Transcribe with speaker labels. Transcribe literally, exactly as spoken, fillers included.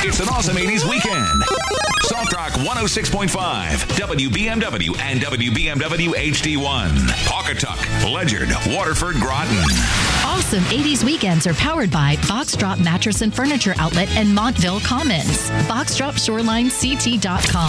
Speaker 1: It's an awesome eighties weekend. Soft Rock one oh six point five, W B M W and W B M W H D one. Pawcatuck, Ledyard, Waterford, Groton.
Speaker 2: Awesome eighties weekends are powered by Boxdrop Mattress and Furniture Outlet and Montville Commons. boxdrop shoreline c t dot com.